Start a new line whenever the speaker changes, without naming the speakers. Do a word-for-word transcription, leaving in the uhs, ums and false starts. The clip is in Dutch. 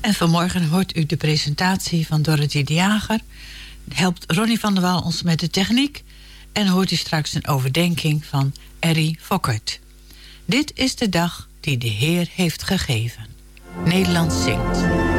En vanmorgen hoort u de presentatie van Dorothy de Jager. Helpt Ronnie van der Wal ons met de techniek. En hoort u straks een overdenking van Errie Fokkert. Dit is de dag die de Heer heeft gegeven. Nederland zingt.